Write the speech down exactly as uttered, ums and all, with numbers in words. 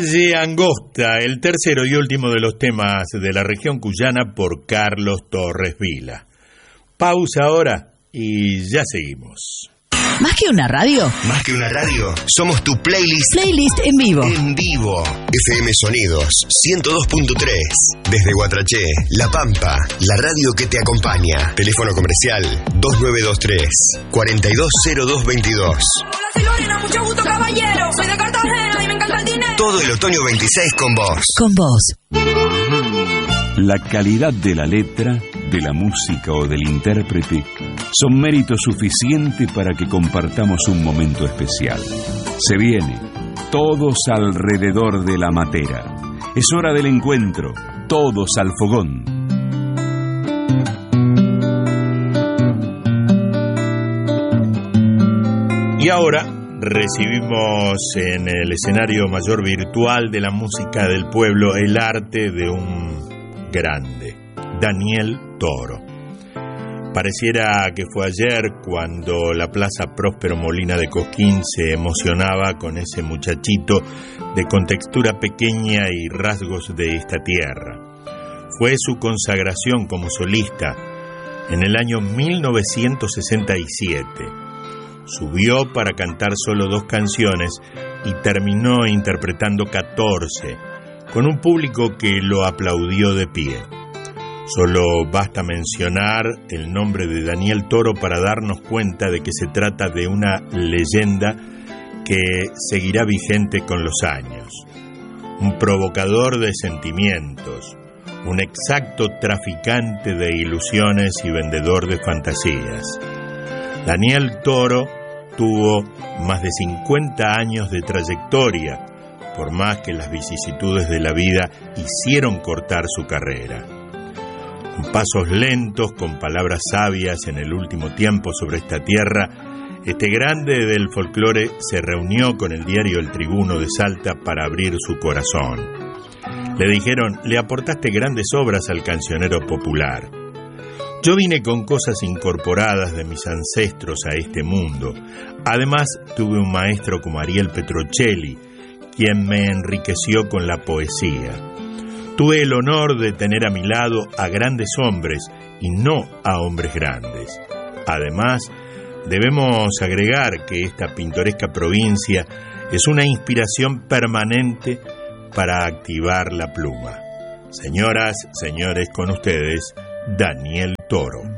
De Angosta, el tercero y último de los temas de la región cuyana por Carlos Torres Vila. Pausa ahora y ya seguimos. ¿Más que una radio? Más que una radio, somos tu playlist. Playlist en vivo. En vivo. F M Sonidos ciento dos punto tres. Desde Guatraché, La Pampa, la radio que te acompaña. Teléfono comercial dos nueve dos tres, cuatro dos cero dos dos dos. Hola, soy Lorena, mucho gusto, caballero. Soy de Cartagena y me encanta el dinero. Todo el otoño veintiséis con vos. Con vos. La calidad de la letra, de la música o del intérprete son mérito suficiente para que compartamos un momento especial. Se viene, todos alrededor de la matera. Es hora del encuentro, todos al fogón. Y ahora recibimos en el escenario mayor virtual de la música del pueblo el arte de un grande, Daniel Toro. Pareciera que fue ayer cuando la Plaza Próspero Molina de Cosquín se emocionaba con ese muchachito de contextura pequeña y rasgos de esta tierra. Fue su consagración como solista en el año mil novecientos sesenta y siete. Subió para cantar solo dos canciones y terminó interpretando catorce, con un público que lo aplaudió de pie. Solo basta mencionar el nombre de Daniel Toro para darnos cuenta de que se trata de una leyenda que seguirá vigente con los años. Un provocador de sentimientos, un exacto traficante de ilusiones y vendedor de fantasías. Daniel Toro tuvo más de cincuenta años de trayectoria, por más que las vicisitudes de la vida hicieron cortar su carrera. Con pasos lentos, con palabras sabias en el último tiempo sobre esta tierra, este grande del folclore se reunió con el diario El Tribuno de Salta para abrir su corazón. Le dijeron, le aportaste grandes obras al cancionero popular. Yo vine con cosas incorporadas de mis ancestros a este mundo. Además, tuve un maestro como Ariel Petrocelli, quien me enriqueció con la poesía. Tuve el honor de tener a mi lado a grandes hombres y no a hombres grandes. Además, debemos agregar que esta pintoresca provincia es una inspiración permanente para activar la pluma. Señoras, señores, con ustedes, Daniel Toro.